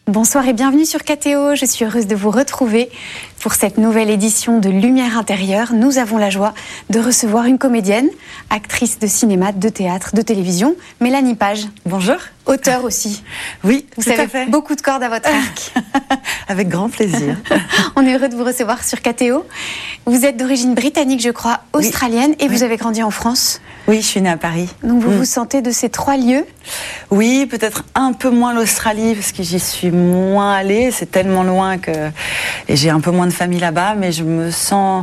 Bonsoir et bienvenue sur KTO. Je suis heureuse de vous retrouver pour cette nouvelle édition de Lumière intérieure. Nous avons la joie de recevoir une comédienne, actrice de cinéma, de théâtre, de télévision, Mélanie Page. Bonjour. Auteure aussi. Oui, vous tout avez à fait. Beaucoup de cordes à votre arc. Avec grand plaisir. On est heureux de vous recevoir sur KTO. Vous êtes d'origine britannique, je crois, australienne, et vous avez grandi en France. Oui, je suis née à Paris. Donc vous vous sentez de ces trois lieux? Oui, peut-être un peu moins l'Australie, parce que j'y suis moins allée. C'est tellement loin et j'ai un peu moins de famille là-bas, mais je me sens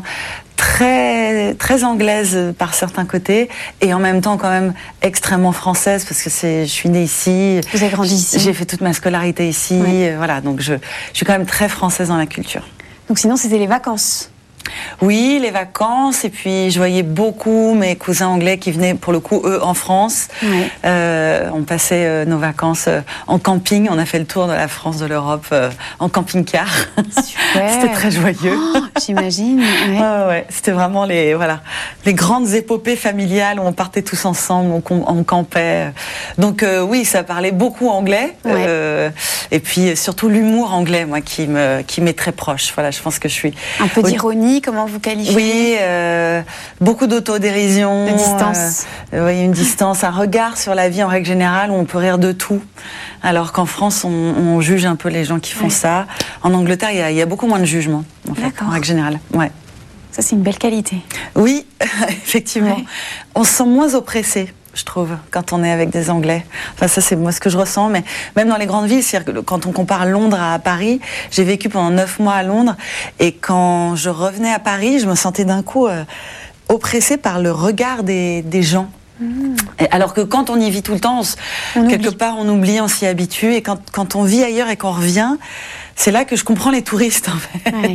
très, très anglaise par certains côtés, et en même temps quand même extrêmement française, parce que je suis née ici. Vous avez grandi ici. J'ai fait toute ma scolarité ici. Oui. Voilà, donc je suis quand même très française dans la culture. Donc sinon, c'était les vacances? Oui, les vacances, et puis je voyais beaucoup mes cousins anglais qui venaient, pour le coup, eux, en France. Oui. On passait nos vacances en camping. On a fait le tour de la France, de l'Europe, en camping-car. Super. C'était très joyeux. Oh, j'imagine. Ouais. Ouais. C'était vraiment les grandes épopées familiales où on partait tous ensemble, on campait. Donc oui, ça parlait beaucoup anglais. Ouais. Et puis surtout l'humour anglais, moi, qui m'est très proche. Voilà, je pense que je suis... Un peu d'ironie, comment vous qualifiez? Oui, beaucoup d'autodérision. De distance. Oui, une distance, un regard sur la vie en règle générale où on peut rire de tout. Alors qu'en France, on juge un peu les gens qui font ça. En Angleterre, il y a beaucoup moins de jugement, en fait, en règle générale. Ouais. Ça, c'est une belle qualité. Oui, effectivement. Ouais. On se sent moins oppressé, je trouve, quand on est avec des Anglais. Enfin, ça, c'est moi ce que je ressens, mais même dans les grandes villes, c'est-à-dire que quand on compare Londres à Paris, j'ai vécu pendant 9 mois à Londres, et quand je revenais à Paris, je me sentais d'un coup oppressée par le regard des gens. Et alors que quand on y vit tout le temps, quelque part on oublie, on s'y habitue, et quand on vit ailleurs et qu'on revient, c'est là que je comprends les touristes, en fait. Ouais.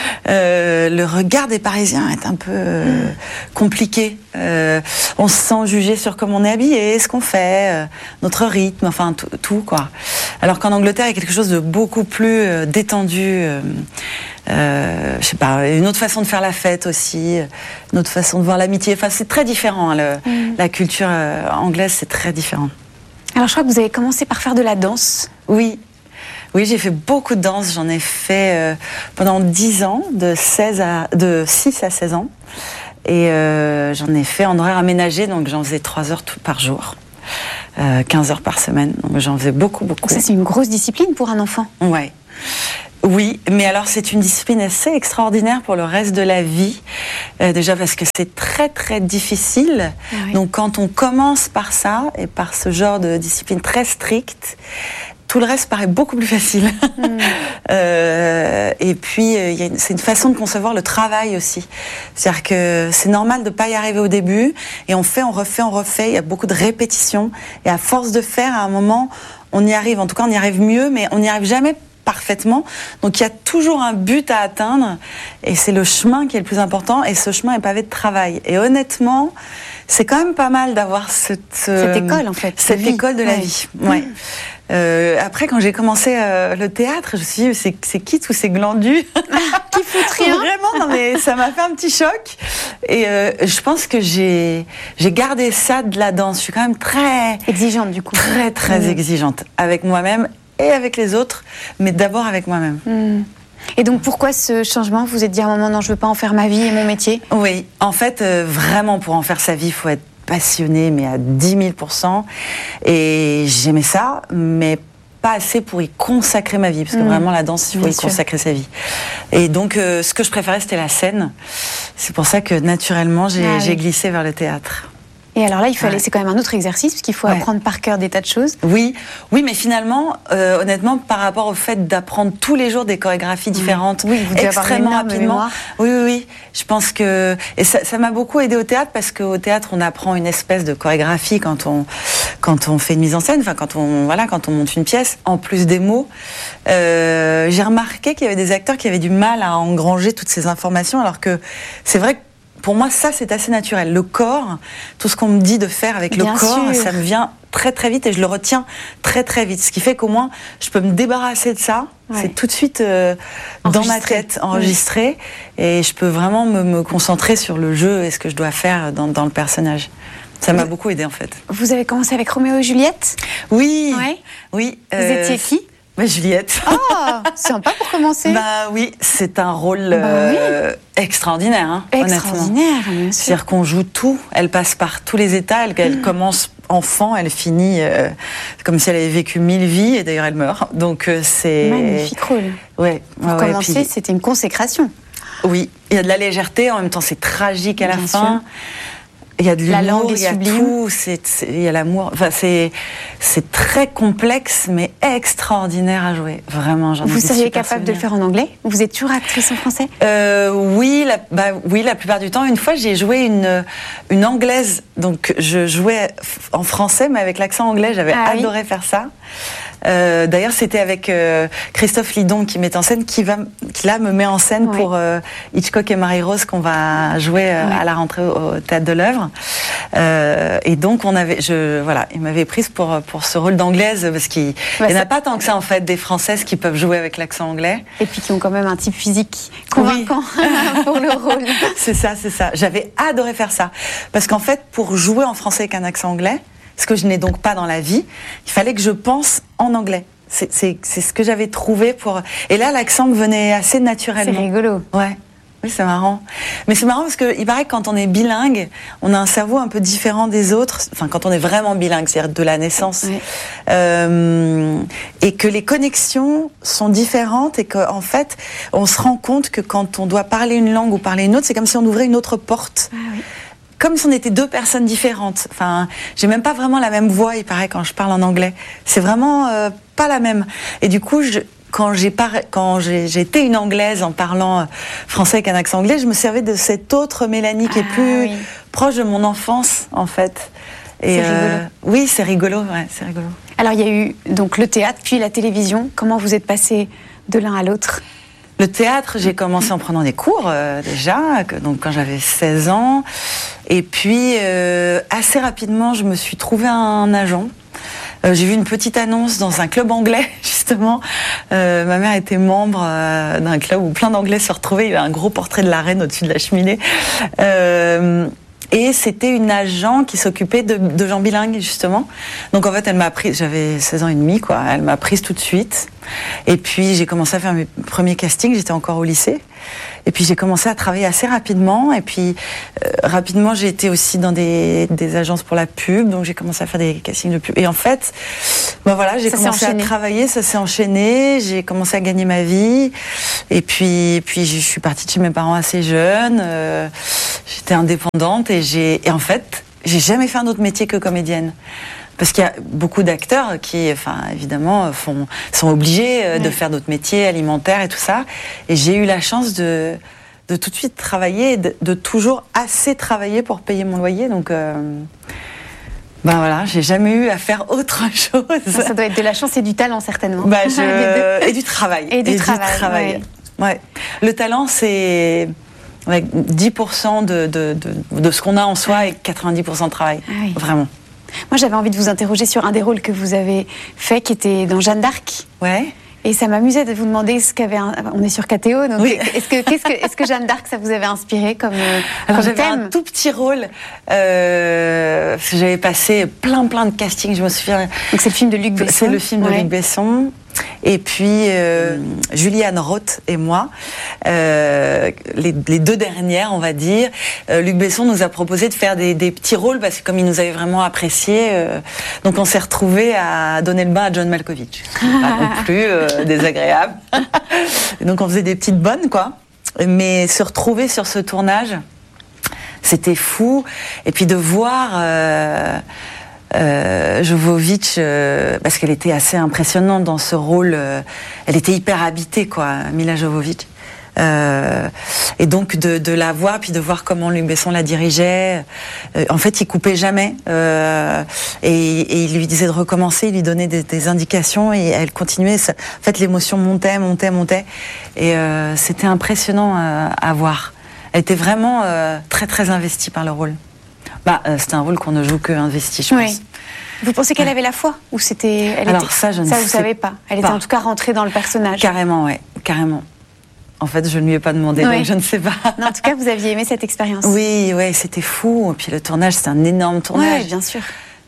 Le regard des Parisiens est un peu compliqué. On se sent jugé sur comment on est habillé, ce qu'on fait, notre rythme, enfin tout quoi. Alors qu'en Angleterre, il y a quelque chose de beaucoup plus détendu. Je sais pas, une autre façon de faire la fête aussi, une autre façon de voir l'amitié. Enfin, c'est très différent. La culture anglaise, c'est très différent. Alors, je crois que vous avez commencé par faire de la danse. Oui, j'ai fait beaucoup de danse. J'en ai fait pendant 10 ans, de 6 à 16 ans. Et j'en ai fait en horaire aménagé, donc j'en faisais 3 heures par jour, 15 heures par semaine. Donc j'en faisais beaucoup. Donc ça, c'est une grosse discipline pour un enfant. Ouais. Oui, mais alors c'est une discipline assez extraordinaire pour le reste de la vie. Déjà parce que c'est très très difficile. Oui. Donc quand on commence par ça, et par ce genre de discipline très stricte, tout le reste paraît beaucoup plus facile. Et puis, c'est une façon de concevoir le travail aussi. C'est-à-dire que c'est normal de ne pas y arriver au début, et on fait, on refait, il y a beaucoup de répétitions, et à force de faire, à un moment, on y arrive. En tout cas, on y arrive mieux, mais on n'y arrive jamais parfaitement. Donc il y a toujours un but à atteindre, et c'est le chemin qui est le plus important, et ce chemin est pavé de travail. Et honnêtement, c'est quand même pas mal d'avoir cette école, en fait, cette école de la vie. Ouais. Après, quand j'ai commencé le théâtre, je me suis dit, c'est qui tous ces glandus qui foutent rien? Vraiment, non, mais ça m'a fait un petit choc. Et je pense que j'ai gardé ça de la danse. Je suis quand même très exigeante, du coup. Très exigeante avec moi-même et avec les autres, mais d'abord avec moi-même. Et donc, pourquoi ce changement? Vous vous êtes dit à un moment, non, je ne veux pas en faire ma vie et mon métier? Oui, en fait, vraiment, pour en faire sa vie, il faut être passionné, mais à 10 000%. Et j'aimais ça, mais pas assez pour y consacrer ma vie, parce que vraiment, la danse, il faut y consacrer sa vie. Et donc, ce que je préférais, c'était la scène. C'est pour ça que, naturellement, j'ai glissé vers le théâtre. Et alors là, il faut aller, c'est quand même un autre exercice, puisqu'il faut apprendre par cœur des tas de choses. Oui, mais finalement, honnêtement, par rapport au fait d'apprendre tous les jours des chorégraphies différentes, vous devez extrêmement avoir une rapidement. mémoire. Oui. Je pense que... Et ça m'a beaucoup aidé au théâtre, parce qu'au théâtre, on apprend une espèce de chorégraphie quand on fait une mise en scène, enfin quand on monte une pièce, en plus des mots. J'ai remarqué qu'il y avait des acteurs qui avaient du mal à engranger toutes ces informations, alors que c'est vrai que pour moi, ça, c'est assez naturel. Le corps, tout ce qu'on me dit de faire avec le corps, ça me vient très très vite, et je le retiens très très vite. Ce qui fait qu'au moins, je peux me débarrasser de ça. C'est tout de suite dans ma tête, enregistré. Et je peux vraiment me concentrer sur le jeu et ce que je dois faire dans le personnage. Ça m'a beaucoup aidé, en fait. Vous avez commencé avec Roméo et Juliette? Oui. Vous étiez qui? Juliette. Ah, sympa pour commencer. Bah oui, c'est un rôle extraordinaire, hein, extraordinaire, bien sûr. C'est-à-dire qu'on joue tout, elle passe par tous les états, elle commence enfant, elle finit comme si elle avait vécu 1000 vies, et d'ailleurs elle meurt. Donc c'est... Magnifique rôle. Ouais, pour commencer, puis... c'était une consécration. Oui, il y a de la légèreté, en même temps c'est tragique à la fin. Sûr. Il y a de l'humour, il y a tout, il y a l'amour. Enfin, c'est très complexe, mais extraordinaire à jouer. Vraiment, Vous seriez capable de le faire en anglais? Vous êtes toujours actrice en français? Oui, la plupart du temps. Une fois, j'ai joué une anglaise. Donc, je jouais en français, mais avec l'accent anglais. J'avais adoré faire ça. D'ailleurs, c'était avec Christophe Lidon qui met en scène, qui là me met en scène pour Hitchcock et Marie-Rose qu'on va jouer à la rentrée au Théâtre de l'Œuvre. Et donc il m'avait prise pour ce rôle d'anglaise parce qu'il n'y en a pas tant que ça en fait des Françaises qui peuvent jouer avec l'accent anglais. Et puis qui ont quand même un type physique convaincant pour le rôle. C'est ça. J'avais adoré faire ça parce qu'en fait pour jouer en français avec un accent anglais, ce que je n'ai donc pas dans la vie, il fallait que je pense en anglais. C'est ce que j'avais trouvé pour... Et là, l'accent me venait assez naturellement. C'est rigolo. Ouais. Oui, c'est marrant. Mais c'est marrant parce qu'il paraît que quand on est bilingue, on a un cerveau un peu différent des autres. Enfin, quand on est vraiment bilingue, c'est-à-dire de la naissance. Oui. Et que les connexions sont différentes et qu'en fait, on se rend compte que quand on doit parler une langue ou parler une autre, c'est comme si on ouvrait une autre porte. Ah, oui. Comme si on était deux personnes différentes. Enfin, j'ai même pas vraiment la même voix, il paraît, quand je parle en anglais. C'est vraiment pas la même. Et du coup, quand j'ai été une anglaise en parlant français avec un accent anglais, je me servais de cette autre Mélanie qui est plus proche de mon enfance, en fait. Et c'est rigolo. Oui, c'est rigolo. Ouais, c'est rigolo. Alors, il y a eu donc le théâtre, puis la télévision. Comment vous êtes passé de l'un à l'autre? Le théâtre, j'ai commencé en prenant des cours déjà, donc quand j'avais 16 ans. Et puis, assez rapidement, je me suis trouvé un agent. J'ai vu une petite annonce dans un club anglais, justement. Ma mère était membre d'un club où plein d'anglais se retrouvaient. Il y avait un gros portrait de la reine au-dessus de la cheminée. Et c'était une agent qui s'occupait de gens bilingues, justement. Donc en fait, elle m'a prise, j'avais 16 ans et demi, quoi. Elle m'a prise tout de suite. Et puis j'ai commencé à faire mes premiers castings, j'étais encore au lycée. Et puis j'ai commencé à travailler assez rapidement. Et puis rapidement, j'ai été aussi dans des agences pour la pub. Donc j'ai commencé à faire des castings de pub. Et en fait, voilà, j'ai commencé à travailler, ça s'est enchaîné. J'ai commencé à gagner ma vie. Et puis je suis partie de chez mes parents assez jeune. J'étais indépendante et en fait, j'ai jamais fait un autre métier que comédienne. Parce qu'il y a beaucoup d'acteurs qui, évidemment, sont obligés de faire d'autres métiers alimentaires et tout ça. Et j'ai eu la chance de tout de suite travailler, de toujours assez travailler pour payer mon loyer. Donc, voilà, j'ai jamais eu à faire autre chose. Ça doit être de la chance et du talent, certainement. Et du travail. Et du travail. Ouais. Le talent, c'est 10% de ce qu'on a en soi et 90% de travail. Ah oui. Vraiment. Moi, j'avais envie de vous interroger sur un des rôles que vous avez fait, qui était dans Jeanne d'Arc. Ouais. Et ça m'amusait de vous demander ce qu'avait... On est sur KTO, donc oui. Est-ce que Jeanne d'Arc, ça vous avait inspiré comme Alors, j'avais thème? Un tout petit rôle, parce que j'avais passé plein de castings, je me souviens. Donc c'est le film de Luc Besson. C'est le film de Luc Besson. Et puis Julianne Roth et moi, les deux dernières, on va dire. Luc Besson nous a proposé de faire des petits rôles parce que comme il nous avait vraiment appréciés, donc on s'est retrouvés à donner le bain à John Malkovich. Pas non plus désagréable. Et donc on faisait des petites bonnes, quoi. Mais se retrouver sur ce tournage, c'était fou. Et puis de voir Jovovich, parce qu'elle était assez impressionnante dans ce rôle, elle était hyper habitée, quoi, Mila Jovovich. Et donc de la voir, puis de voir comment Luc Besson la dirigeait. En fait, il coupait jamais, et il lui disait de recommencer, il lui donnait des indications, et elle continuait. En fait, l'émotion montait, et c'était impressionnant à voir. Elle était vraiment très très investie par le rôle. C'était un rôle qu'on ne joue que investi, je pense. Vous pensez qu'elle avait la foi ou c'était ça, je ne sais pas. Vous savez pas. Elle était en tout cas rentrée dans le personnage. Carrément, ouais, carrément. En fait, je ne lui ai pas demandé, donc je ne sais pas. Non, en tout cas, vous aviez aimé cette expérience. Oui, c'était fou. Et puis le tournage, c'est un énorme tournage. Oui, bien sûr.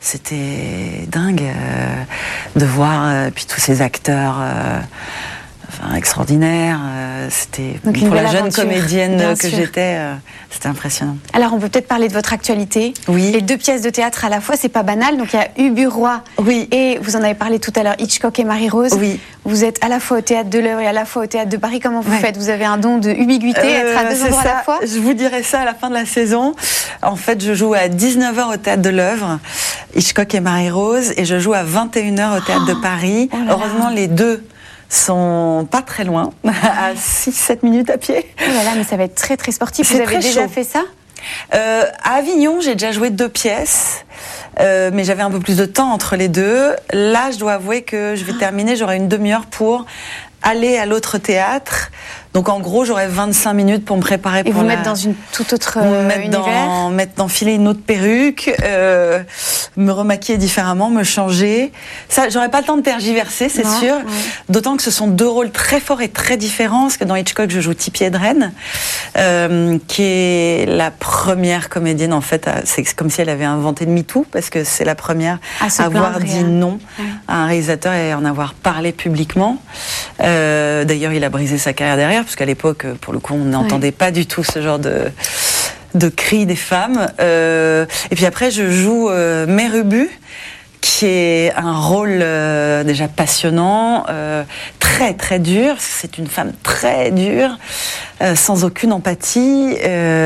c'était dingue de voir puis tous ces acteurs extraordinaires. C'était donc pour la jeune aventure, comédienne que j'étais, c'était impressionnant. Alors on peut peut-être parler de votre actualité. Oui. Les 2 pièces de théâtre à la fois, c'est pas banal. Donc il y a Ubu Roi. Oui. Et vous en avez parlé tout à l'heure, Hitchcock et Marie-Rose. Oui. Vous êtes à la fois au Théâtre de l'Œuvre et à la fois au Théâtre de Paris. Comment vous faites? Vous avez un don de ubiquité, être à 2 endroits à la fois? Je vous dirai ça à la fin de la saison. En fait, je joue à 19h au Théâtre de l'Œuvre, Hitchcock et Marie-Rose, et je joue à 21h au Théâtre de Paris. Oh là là. Heureusement, les deux sont pas très loin, à 6-7 minutes à pied. Oh là là, mais ça va être très très sportif. Vous C'est avez très déjà chaud. fait ça? À Avignon, j'ai déjà joué 2 pièces, mais j'avais un peu plus de temps entre les deux. Là, je dois avouer que je vais terminer, j'aurai une demi-heure pour aller à l'autre théâtre. Donc en gros, j'aurai 25 minutes pour me préparer Et pour vous mettre dans une toute autre univers? D'enfiler une autre perruque, me remaquiller différemment, me changer. Ça, j'aurais pas le temps de tergiverser, c'est sûr. Ouais. D'autant que ce sont 2 rôles très forts et très différents. Parce que dans Hitchcock, je joue Tippi Hedren, qui est la première comédienne, en fait. C'est comme si elle avait inventé le MeToo, parce que c'est la première à avoir dit non à un réalisateur et en avoir parlé publiquement. D'ailleurs, il a brisé sa carrière derrière, parce qu'à l'époque, pour le coup, on n'entendait pas du tout ce genre de cris des femmes. Et puis après, je joue Mère Ubu, qui est un rôle déjà passionnant, très très dur. C'est une femme très dure, sans aucune empathie,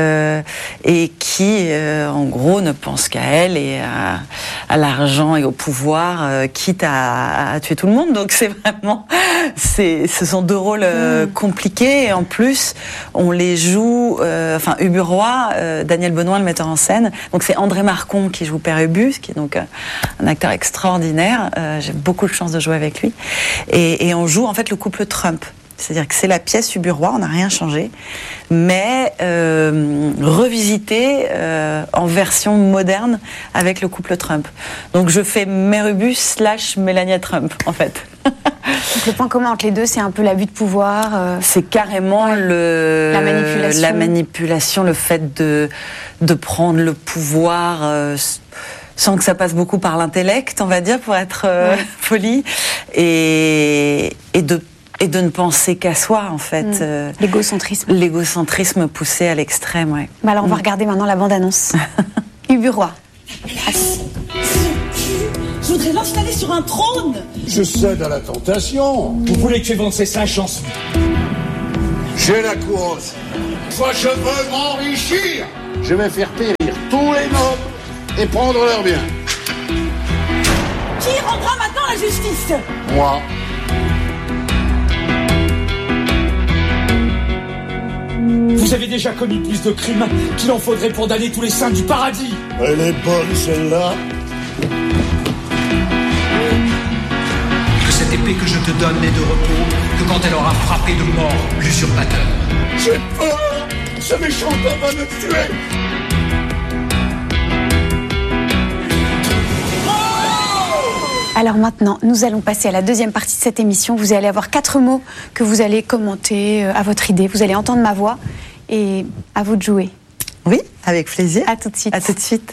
et qui, en gros, ne pense qu'à elle et à l'argent et au pouvoir, quitte à tuer tout le monde. Donc c'est vraiment, ce sont 2 rôles compliqués, et en plus, on les joue. Enfin, Ubu Roi, Daniel Benoît, le metteur en scène. Donc c'est André Marcon qui joue Père Ubu, qui est donc un acteur extraordinaire. J'ai beaucoup de chance de jouer avec lui. Et on joue en fait le couple Trump. C'est-à-dire que c'est la pièce Ubu Roi, on n'a rien changé, mais revisité en version moderne avec le couple Trump. Donc je fais Mère Ubu / Melania Trump, en fait. Donc le point commun entre les deux, c'est un peu l'abus de pouvoir. C'est carrément la manipulation, le fait de prendre le pouvoir sans que ça passe beaucoup par l'intellect, on va dire, pour être poli, et de ne penser qu'à soi, en fait. L'égocentrisme. L'égocentrisme poussé à l'extrême, ouais. Bah alors on va regarder maintenant la bande-annonce. Ubu Roi. Je voudrais l'installer sur un trône. Je cède à la tentation. Vous voulez que je vende ces singes en J'ai la couronne. Moi, je veux m'enrichir. Je vais faire périr tous les nobles et prendre leurs biens. Qui rendra maintenant la justice? Moi. Vous avez déjà commis plus de crimes qu'il en faudrait pour damner tous les saints du paradis. Elle est bonne, celle-là. Que cette épée que je te donne n'ait de repos que quand elle aura frappé de mort l'usurpateur. J'ai peur. Ce méchant homme va me tuer. Alors maintenant, nous allons passer à la deuxième partie de cette émission. Vous allez avoir 4 mots que vous allez commenter à votre idée. Vous allez entendre ma voix et à vous de jouer. Oui, avec plaisir. À tout de suite. À tout de suite.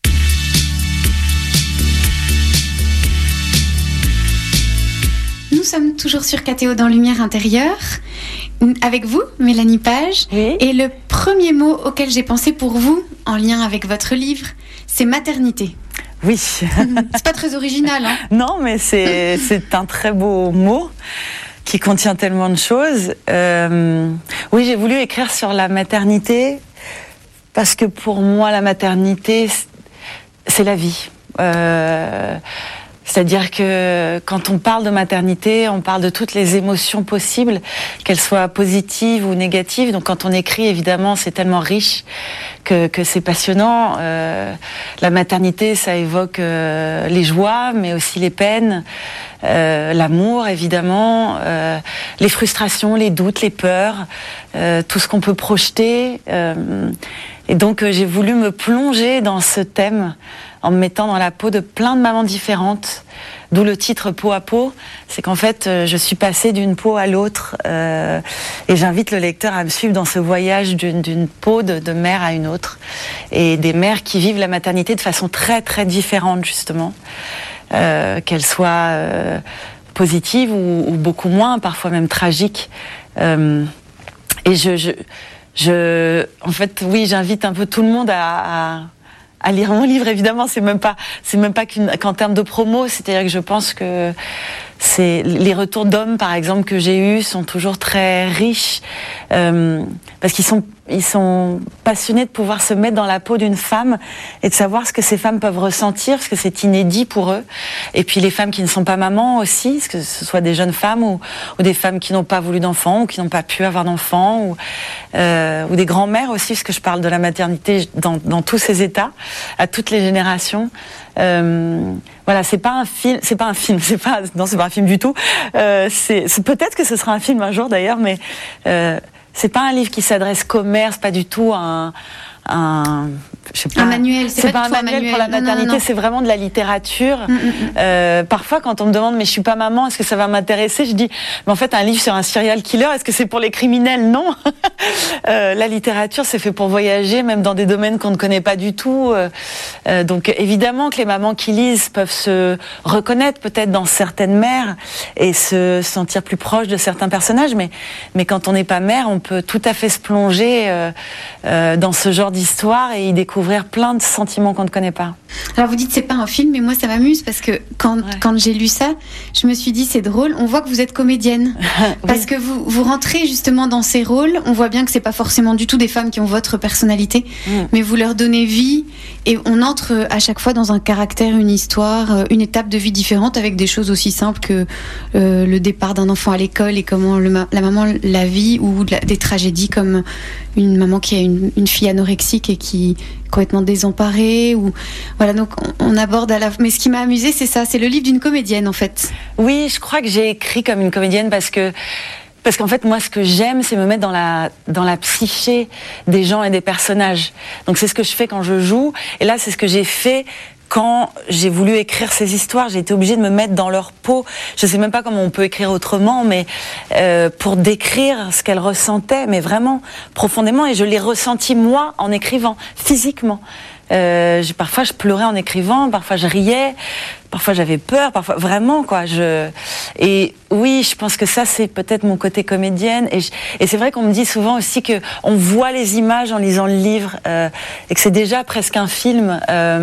Nous sommes toujours sur KTO dans Lumière Intérieure, avec vous, Mélanie Page. Oui. Et le premier mot auquel j'ai pensé pour vous, en lien avec votre livre, c'est maternité. Oui. C'est pas très original, hein? Non, mais c'est un très beau mot qui contient tellement de choses. Oui, j'ai voulu écrire sur la maternité parce que pour moi, la maternité, c'est la vie. C'est-à-dire que quand on parle de maternité, on parle de toutes les émotions possibles, qu'elles soient positives ou négatives. Donc quand on écrit, évidemment, c'est tellement riche que c'est passionnant. La maternité, ça évoque les joies, mais aussi les peines, l'amour, évidemment, les frustrations, les doutes, les peurs, tout ce qu'on peut projeter. Et donc j'ai voulu me plonger dans ce thème en me mettant dans la peau de plein de mamans différentes, d'où le titre Peau à peau. C'est qu'en fait, je suis passée d'une peau à l'autre, et j'invite le lecteur à me suivre dans ce voyage d'une peau de mère à une autre, et des mères qui vivent la maternité de façon très très différente justement, qu'elle soit positive ou beaucoup moins, parfois même tragique. Et en fait, oui, j'invite un peu tout le monde à lire mon livre. Évidemment, c'est même pas qu'en termes de promo. C'est-à-dire que je pense que les retours d'hommes, par exemple, que j'ai eus sont toujours très riches, parce qu'ils sont passionnés de pouvoir se mettre dans la peau d'une femme et de savoir ce que ces femmes peuvent ressentir, parce que c'est inédit pour eux. Et puis les femmes qui ne sont pas mamans aussi, que ce soit des jeunes femmes ou des femmes qui n'ont pas voulu d'enfants ou qui n'ont pas pu avoir d'enfants, ou des grands-mères aussi, parce que je parle de la maternité dans tous ses états, à toutes les générations. Voilà, c'est pas un film du tout. C'est peut-être que ce sera un film un jour d'ailleurs, mais c'est pas un livre qui s'adresse commerce, pas du tout je sais pas. Un manuel, c'est pas un manuel pour la maternité, non. C'est vraiment de la littérature. Parfois, quand on me demande, mais je suis pas maman, est-ce que ça va m'intéresser? Je dis, mais en fait, un livre sur un serial killer, est-ce que c'est pour les criminels? Non. La littérature, c'est fait pour voyager, même dans des domaines qu'on ne connaît pas du tout. Donc, évidemment que les mamans qui lisent peuvent se reconnaître peut-être dans certaines mères et se sentir plus proches de certains personnages, mais quand on n'est pas mère, on peut tout à fait se plonger dans ce genre d'histoire et y découvrir plein de sentiments qu'on ne connaît pas. Alors vous dites c'est pas un film, mais moi ça m'amuse parce que quand j'ai lu ça, je me suis dit c'est drôle, on voit que vous êtes comédienne. Oui. Parce que vous rentrez justement dans ces rôles, on voit bien que c'est pas forcément du tout des femmes qui ont votre personnalité, mais vous leur donnez vie et on entre à chaque fois dans un caractère, une histoire, une étape de vie différente avec des choses aussi simples que le départ d'un enfant à l'école et comment la maman la vit, ou des tragédies comme une maman qui a une fille anorexique et qui est complètement désemparée, ou voilà, donc on aborde mais ce qui m'a amusée, c'est ça, c'est le livre d'une comédienne en fait. Oui, je crois que j'ai écrit comme une comédienne parce qu'en fait, moi, ce que j'aime, c'est me mettre dans la psyché des gens et des personnages. Donc c'est ce que je fais quand je joue, et là c'est ce que j'ai fait quand j'ai voulu écrire ces histoires. J'ai été obligée de me mettre dans leur peau. Je sais même pas comment on peut écrire autrement, mais pour décrire ce qu'elles ressentaient, mais vraiment profondément. Et je l'ai ressenti moi en écrivant, physiquement. Parfois je pleurais en écrivant, parfois je riais, parfois j'avais peur, parfois vraiment quoi. Et oui, je pense que ça c'est peut-être mon côté comédienne. Et c'est vrai qu'on me dit souvent aussi que on voit les images en lisant le livre, et que c'est déjà presque un film.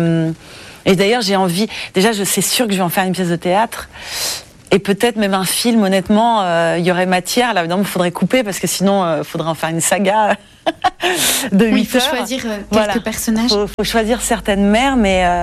Et d'ailleurs, j'ai envie. Déjà, c'est sûr que je vais en faire une pièce de théâtre. Et peut-être même un film, honnêtement, il y aurait matière. Là, évidemment, il faudrait couper parce que sinon, il faudrait en faire une saga de 8 heures. Il faut choisir quelques personnages. Il faut choisir certaines mères,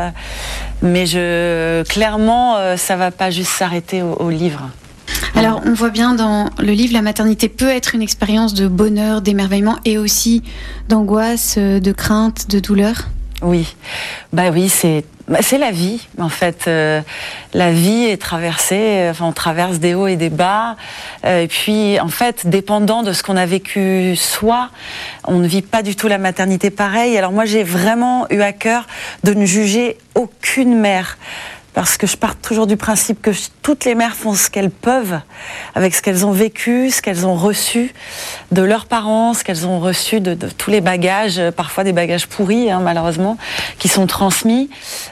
mais clairement, ça va pas juste s'arrêter au livre. Alors, on voit bien dans le livre, la maternité peut être une expérience de bonheur, d'émerveillement et aussi d'angoisse, de crainte, de douleur. Oui, oui, c'est la vie en fait. La vie est traversée, on traverse des hauts et des bas. Et puis en fait, dépendant de ce qu'on a vécu soi, on ne vit pas du tout la maternité pareil. Alors moi, j'ai vraiment eu à cœur de ne juger aucune mère. Parce que je pars toujours du principe que toutes les mères font ce qu'elles peuvent avec ce qu'elles ont vécu, ce qu'elles ont reçu de leurs parents, ce qu'elles ont reçu de tous les bagages, parfois des bagages pourris, malheureusement, qui sont transmis.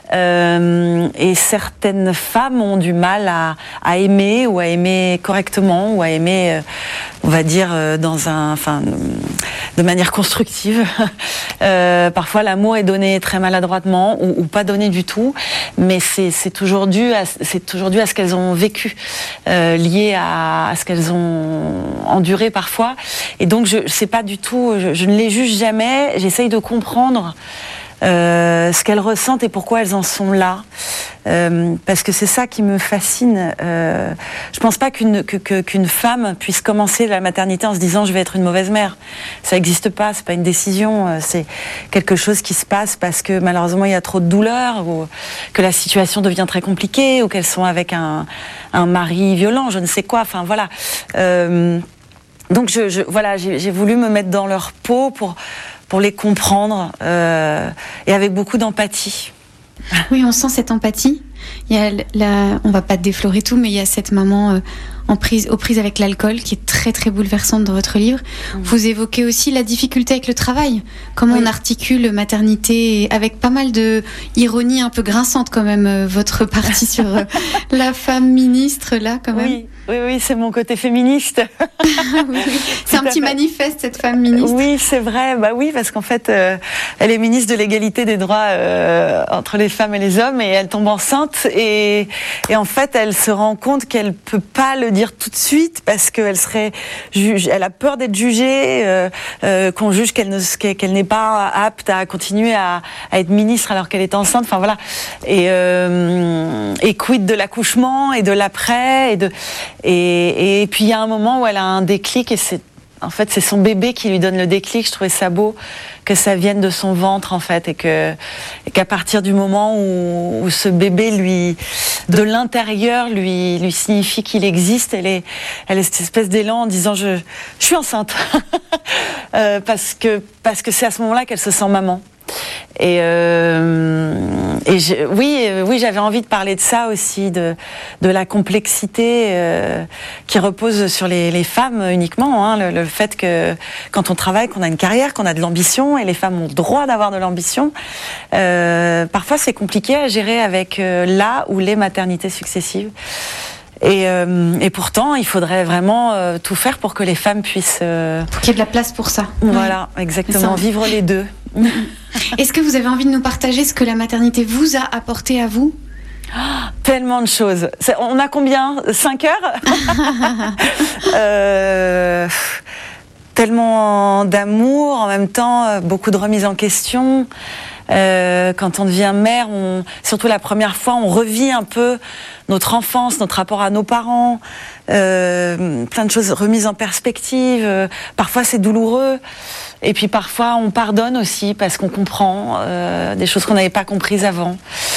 Et certaines femmes ont du mal à aimer, ou à aimer correctement, ou à aimer, on va dire, de manière constructive. Parfois, l'amour est donné très maladroitement ou pas donné du tout, mais c'est toujours dû à ce qu'elles ont vécu, lié à ce qu'elles ont enduré parfois. Et donc, c'est pas du tout, je ne les juge jamais. J'essaye de comprendre ce qu'elles ressentent et pourquoi elles en sont là, parce que c'est ça qui me fascine. Je pense pas qu'une femme puisse commencer la maternité en se disant je vais être une mauvaise mère. Ça n'existe pas, c'est pas une décision, c'est quelque chose qui se passe parce que malheureusement il y a trop de douleur, ou que la situation devient très compliquée, ou qu'elles sont avec un mari violent, je ne sais quoi. Enfin voilà. Donc j'ai voulu me mettre dans leur peau pour les comprendre, et avec beaucoup d'empathie. Oui, on sent cette empathie. Il y a on va pas déflorer tout, mais il y a cette maman aux prises avec l'alcool qui est très très bouleversante dans votre livre. Vous évoquez aussi la difficulté avec le travail, comment on articule maternité avec pas mal de ironie un peu grinçante quand même, votre partie sur la femme ministre là quand même. Oui, c'est mon côté féministe. C'est un petit manifeste, cette femme ministre. Oui, c'est vrai. Bah oui, parce qu'en fait, elle est ministre de l'égalité des droits entre les femmes et les hommes, et elle tombe enceinte, et en fait, elle se rend compte qu'elle peut pas le dire tout de suite parce qu'elle serait elle a peur d'être jugée, qu'on juge qu'elle n'est pas apte à continuer à être ministre alors qu'elle est enceinte. Enfin voilà. Et quid de l'accouchement et de l'après et puis il y a un moment où elle a un déclic, et c'est son bébé qui lui donne le déclic. Je trouvais ça beau que ça vienne de son ventre en fait, et qu'à partir du moment où ce bébé de l'intérieur lui signifie qu'il existe, elle est cette espèce d'élan en disant je suis enceinte parce que c'est à ce moment-là qu'elle se sent maman. Oui, j'avais envie de parler de ça aussi, de la complexité qui repose sur les femmes uniquement, hein, le fait que quand on travaille, qu'on a une carrière, qu'on a de l'ambition, et les femmes ont le droit d'avoir de l'ambition. Parfois, c'est compliqué à gérer avec la ou les maternités successives. Et pourtant, il faudrait vraiment tout faire pour que les femmes puissent... Pour qu'il y ait de la place pour ça. Voilà, exactement, vivre les deux. Est-ce que vous avez envie de nous partager ce que la maternité vous a apporté à vous ? Tellement de choses. On a combien ? 5 heures ? Tellement d'amour, en même temps, beaucoup de remise en question. Quand on devient mère, surtout la première fois, on revit un peu notre enfance, notre rapport à nos parents, plein de choses remises en perspective. Parfois c'est douloureux, et puis parfois on pardonne aussi parce qu'on comprend des choses qu'on n'avait pas comprises avant.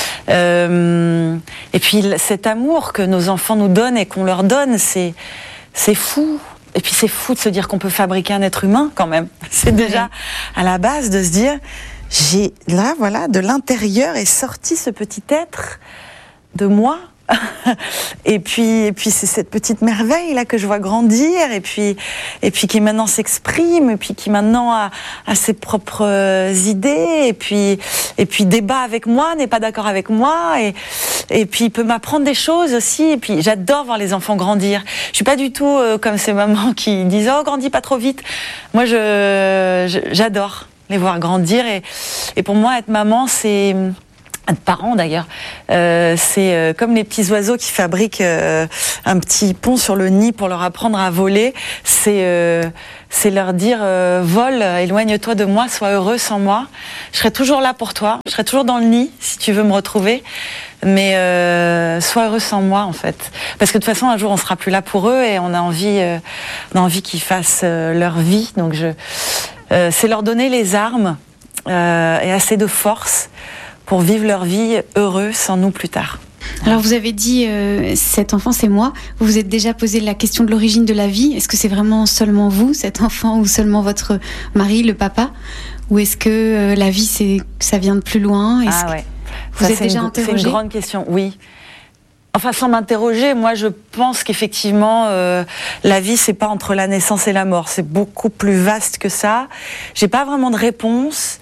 Et puis cet amour que nos enfants nous donnent et qu'on leur donne, c'est fou. Et puis c'est fou de se dire qu'on peut fabriquer un être humain quand même. C'est déjà à la base de se dire... de l'intérieur est sorti ce petit être de moi. Et puis c'est cette petite merveille là que je vois grandir, et puis qui maintenant s'exprime, et puis qui maintenant a ses propres idées, et puis débat avec moi, n'est pas d'accord avec moi, et puis il peut m'apprendre des choses aussi. Et puis j'adore voir les enfants grandir. Je suis pas du tout comme ces mamans qui disent oh grandis pas trop vite. Moi j'adore les voir grandir, et pour moi être maman, c'est être parent d'ailleurs, c'est comme les petits oiseaux qui fabriquent un petit pont sur le nid pour leur apprendre à voler. C'est leur dire vole, éloigne-toi de moi, sois heureux sans moi. Je serai toujours là pour toi, je serai toujours dans le nid si tu veux me retrouver, mais sois heureux sans moi en fait, parce que de toute façon un jour on sera plus là pour eux, et on a envie qu'ils fassent leur vie. Donc c'est leur donner les armes et assez de force pour vivre leur vie heureux sans nous plus tard. Alors vous avez dit cet enfant c'est moi. Vous vous êtes déjà posé la question de l'origine de la vie. Est-ce que c'est vraiment seulement vous, cet enfant, ou seulement votre mari, le papa, ou est-ce que la vie ça vient de plus loin? Vous êtes déjà interrogé? C'est une grande question, oui. Enfin, sans m'interroger, moi je pense qu'effectivement la vie c'est pas entre la naissance et la mort, c'est beaucoup plus vaste que ça. J'ai pas vraiment de réponse,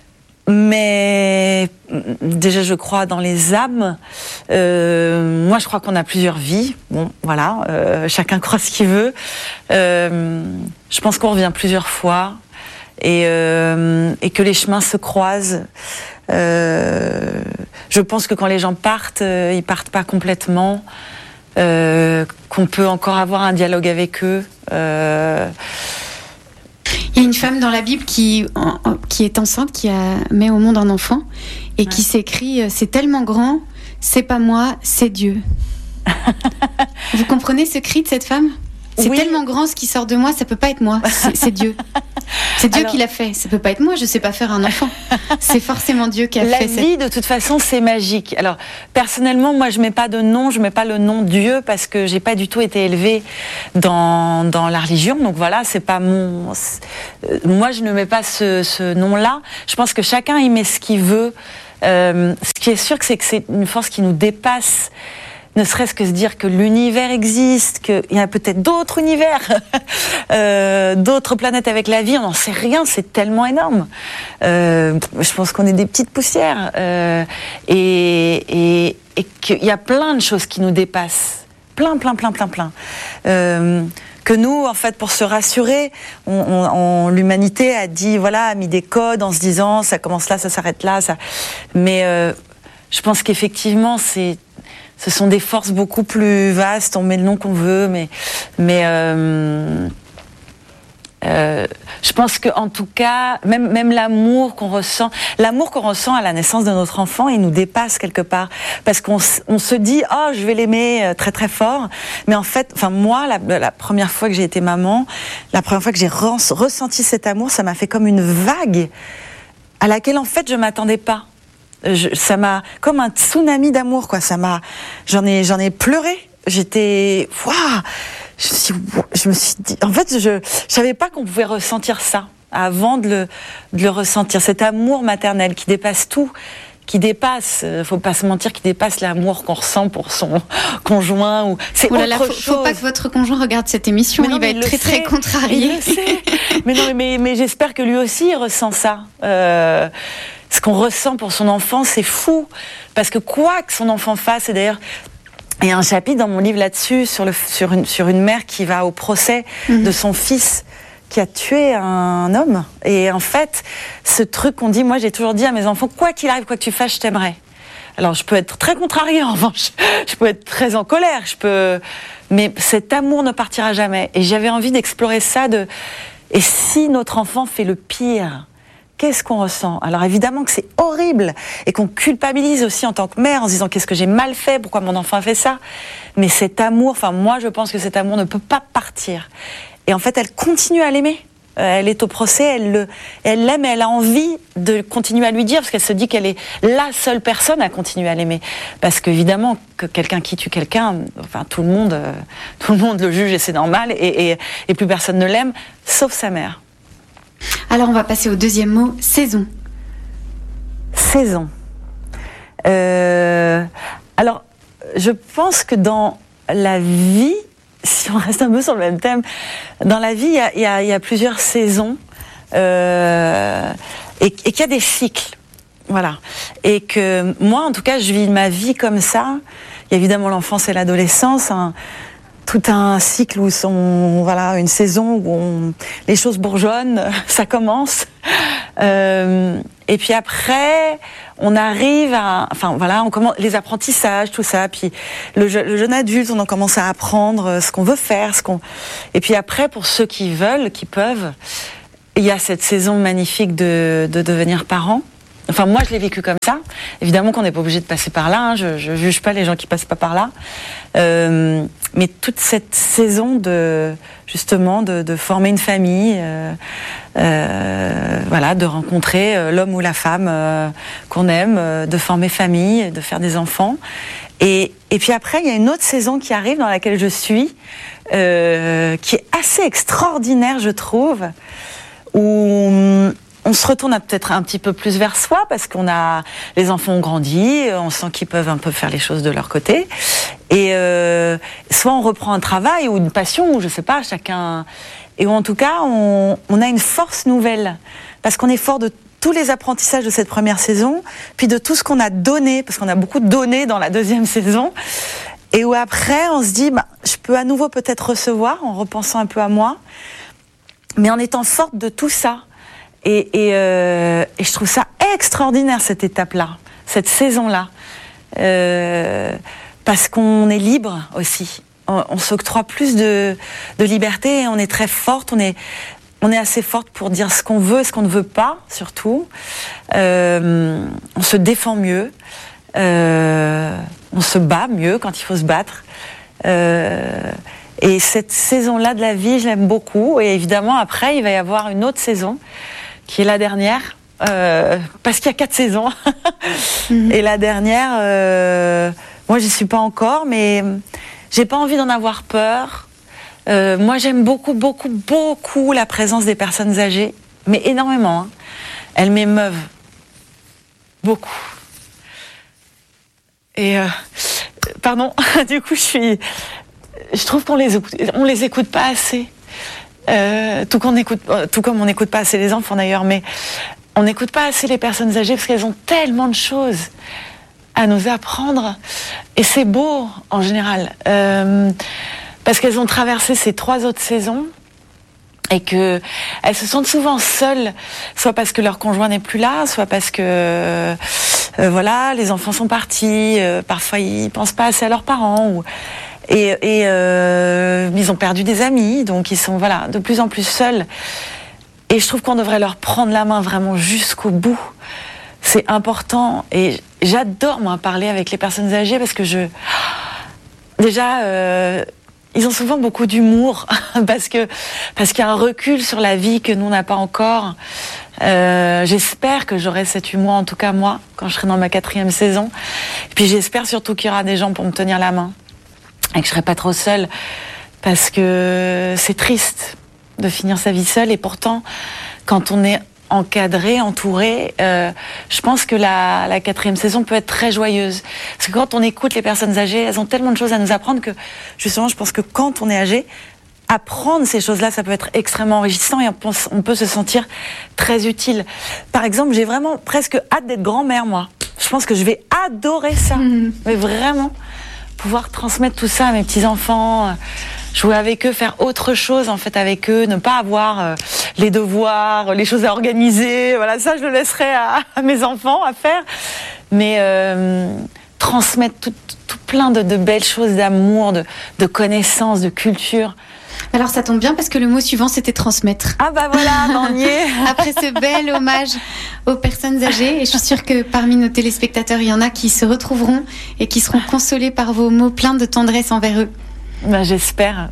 mais déjà je crois dans les âmes. Moi je crois qu'on a plusieurs vies. Bon, voilà, chacun croit ce qu'il veut. Je pense qu'on revient plusieurs fois, et que les chemins se croisent. Je pense que quand les gens partent, ils partent pas complètement, qu'on peut encore avoir un dialogue avec eux. Il y a une femme dans la Bible qui est enceinte, qui met au monde un enfant, et qui s'écrit c'est tellement grand, c'est pas moi, c'est Dieu. Vous comprenez ce cri de cette femme? C'est tellement grand ce qui sort de moi, ça peut pas être moi, c'est Dieu. C'est Dieu qui l'a fait, ça peut pas être moi, je sais pas faire un enfant. C'est forcément Dieu qui a fait. La vie, de toute façon, c'est magique. Alors, personnellement, moi, je mets pas de nom, je mets pas le nom Dieu, parce que j'ai pas du tout été élevée dans la religion. Donc voilà, c'est pas mon... Moi, je ne mets pas ce nom-là. Je pense que chacun y met ce qu'il veut Ce qui est sûr, c'est que c'est une force qui nous dépasse. Ne serait-ce que se dire que l'univers existe, qu'il y a peut-être d'autres univers, d'autres planètes avec la vie, on n'en sait rien, c'est tellement énorme. Je pense qu'on est des petites poussières. Et qu'il y a plein de choses qui nous dépassent. Plein. Que nous, en fait, pour se rassurer, l'humanité a mis des codes en se disant ça commence là, ça s'arrête là. Mais je pense qu'effectivement, ce sont des forces beaucoup plus vastes. On met le nom qu'on veut, mais je pense que en tout cas, même l'amour qu'on ressent à la naissance de notre enfant, il nous dépasse quelque part, parce qu'on se dit je vais l'aimer très très fort, mais en fait, moi, la première fois que j'ai été maman, la première fois que j'ai ressenti cet amour, ça m'a fait comme une vague à laquelle en fait je m'attendais pas. Ça m'a comme un tsunami d'amour, quoi. J'en ai pleuré. J'étais, je me suis dit, en fait, je savais pas qu'on pouvait ressentir ça avant de le ressentir. Cet amour maternel qui dépasse tout, faut pas se mentir, qui dépasse l'amour qu'on ressent pour son conjoint c'est autre chose. Faut pas que votre conjoint regarde cette émission, il va être très très contrarié. Il le sait. mais j'espère que lui aussi il ressent ça. Ce qu'on ressent pour son enfant, c'est fou. Parce que quoi que son enfant fasse, et d'ailleurs, il y a un chapitre dans mon livre là-dessus, sur une mère qui va au procès de son fils qui a tué un homme. Et en fait, ce truc qu'on dit, moi j'ai toujours dit à mes enfants, quoi qu'il arrive, quoi que tu fasses, je t'aimerai. Alors je peux être très contrariée en revanche, je peux être très en colère, mais cet amour ne partira jamais. Et j'avais envie d'explorer ça, et si notre enfant fait le pire, qu'est-ce qu'on ressent ? Alors évidemment que c'est horrible et qu'on culpabilise aussi en tant que mère en se disant qu'est-ce que j'ai mal fait, pourquoi mon enfant a fait ça ? Mais cet amour, moi je pense que cet amour ne peut pas partir. Et en fait elle continue à l'aimer. Elle est au procès, elle l'aime et elle a envie de continuer à lui dire parce qu'elle se dit qu'elle est la seule personne à continuer à l'aimer. Parce qu'évidemment que quelqu'un qui tue quelqu'un, tout le monde le juge et c'est normal et plus personne ne l'aime, sauf sa mère. Alors on va passer au deuxième mot, saison. Saison. Alors, je pense que dans la vie, si on reste un peu sur le même thème, dans la vie, il y a plusieurs saisons et qu'il y a des cycles. Voilà. Et que moi, en tout cas, je vis ma vie comme ça. Il y a évidemment l'enfance et l'adolescence, tout un cycle où une saison où les choses bourgeonnent, ça commence. Et puis après, on arrive on commence les apprentissages, tout ça. Puis le jeune adulte, on en commence à apprendre ce qu'on veut faire, Et puis après, pour ceux qui veulent, qui peuvent, il y a cette saison magnifique de devenir parent. Moi, je l'ai vécu comme ça. Évidemment qu'on n'est pas obligé de passer par là. Je juge pas les gens qui passent pas par là. Mais toute cette saison de former une famille, de rencontrer l'homme ou la femme qu'on aime, de former famille, de faire des enfants. Et puis après, il y a une autre saison qui arrive dans laquelle je suis, qui est assez extraordinaire, je trouve, où on se retourne peut-être un petit peu plus vers soi parce les enfants ont grandi, on sent qu'ils peuvent un peu faire les choses de leur côté. Et soit on reprend un travail ou une passion, ou je sais pas, chacun. Et en tout cas, on a une force nouvelle parce qu'on est fort de tous les apprentissages de cette première saison, puis de tout ce qu'on a donné, parce qu'on a beaucoup donné dans la deuxième saison. Et où après, on se dit, je peux à nouveau peut-être recevoir en repensant un peu à moi, mais en étant forte de tout ça. Et je trouve ça extraordinaire, cette étape-là, cette saison-là. Parce qu'on est libre aussi. On s'octroie plus de liberté et on est très forte. On est assez forte pour dire ce qu'on veut et ce qu'on ne veut pas, surtout. On se défend mieux. On se bat mieux quand il faut se battre. Et cette saison-là de la vie, je l'aime beaucoup. Et évidemment, après, il va y avoir une autre saison qui est la dernière, parce qu'il y a 4 saisons. Et la dernière, moi j'y suis pas encore, mais j'ai pas envie d'en avoir peur. Moi j'aime beaucoup, beaucoup, beaucoup la présence des personnes âgées, mais énormément. Elles m'émeuvent beaucoup. Et pardon, du coup, je trouve qu'on les écoute pas assez. Tout comme on n'écoute pas assez les enfants d'ailleurs, mais on n'écoute pas assez les personnes âgées parce qu'elles ont tellement de choses à nous apprendre. Et c'est beau en général, parce qu'elles ont traversé ces 3 autres saisons. Et que elles se sentent souvent seules, soit parce que leur conjoint n'est plus là, soit parce que voilà, les enfants sont partis, parfois ils pensent pas assez à leurs parents, et ils ont perdu des amis, donc ils sont voilà de plus en plus seuls. Et je trouve qu'on devrait leur prendre la main vraiment jusqu'au bout. C'est important, et j'adore moi parler avec les personnes âgées parce que ils ont souvent beaucoup d'humour parce qu'il y a un recul sur la vie que nous on n'a pas encore. J'espère que j'aurai cet humour, en tout cas moi, quand je serai dans ma 4e saison. Et puis j'espère surtout qu'il y aura des gens pour me tenir la main et que je serai pas trop seule, parce que c'est triste de finir sa vie seule. Et pourtant, quand on est encadré, entouré, je pense que la 4e saison peut être très joyeuse. Parce que quand on écoute les personnes âgées, elles ont tellement de choses à nous apprendre que, justement, je pense que quand on est âgé, apprendre ces choses-là, ça peut être extrêmement enrichissant et on peut se sentir très utile. Par exemple, j'ai vraiment presque hâte d'être grand-mère, moi. Je pense que je vais adorer ça. Mais vraiment, pouvoir transmettre tout ça à mes petits-enfants, jouer avec eux, faire autre chose en fait avec eux, ne pas avoir les devoirs, les choses à organiser. Voilà, ça je le laisserai à mes enfants à faire. Mais transmettre tout plein de belles choses, d'amour, de connaissances, de culture. Alors ça tombe bien parce que le mot suivant c'était transmettre. Ah bah voilà, on y est. Après ce bel hommage aux personnes âgées, et je suis sûre que parmi nos téléspectateurs, il y en a qui se retrouveront et qui seront consolés par vos mots pleins de tendresse envers eux. Bah, j'espère.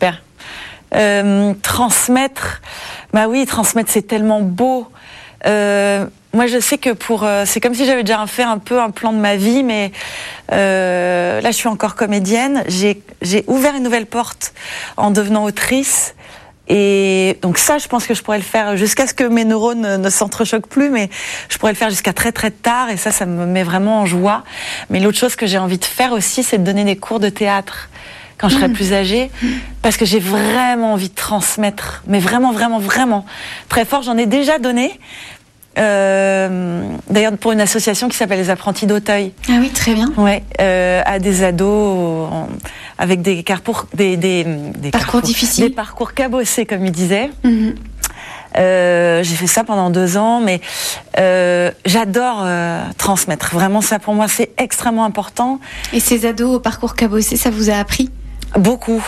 Transmettre, bah oui, transmettre c'est tellement beau. Moi je sais que c'est comme si j'avais déjà fait un peu un plan de ma vie, mais là je suis encore comédienne. J'ai ouvert une nouvelle porte en devenant autrice. Et donc ça, je pense que je pourrais le faire jusqu'à ce que mes neurones ne s'entrechoquent plus, mais je pourrais le faire jusqu'à très très tard, et ça me met vraiment en joie. Mais l'autre chose que j'ai envie de faire aussi, c'est de donner des cours de théâtre quand je serai plus âgée, parce que j'ai vraiment envie de transmettre, mais vraiment, vraiment, vraiment très fort. J'en ai déjà donné, d'ailleurs pour une association qui s'appelle les Apprentis d'Auteuil. Ah oui, très bien. Ouais, à des ados avec des parcours difficiles, des parcours cabossés comme ils disaient. J'ai fait ça pendant 2 ans, mais j'adore transmettre. Vraiment, ça pour moi c'est extrêmement important. Et ces ados au parcours cabossé, ça vous a appris ? Beaucoup.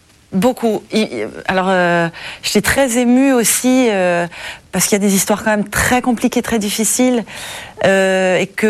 Alors, j'étais très émue aussi parce qu'il y a des histoires quand même très compliquées, très difficiles, et que